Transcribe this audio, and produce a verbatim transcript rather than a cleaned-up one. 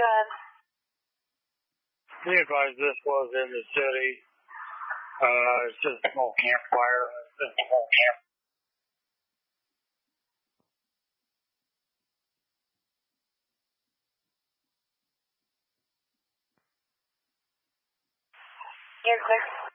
ahead. Be advised this was in the city. Uh, it's just a small campfire. It's just a small camp. You're clear.